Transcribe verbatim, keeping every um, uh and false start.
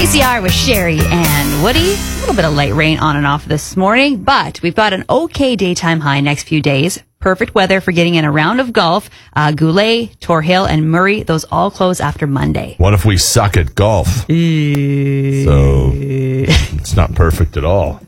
C R with Sherry and Woody. A little bit of light rain on and off this morning, but we've got an okay daytime high next few days. Perfect weather for getting in a round of golf. Uh, Goulet, Tor Hill, and Murray, those all close after Monday. What if we suck at golf? So it's not perfect at all.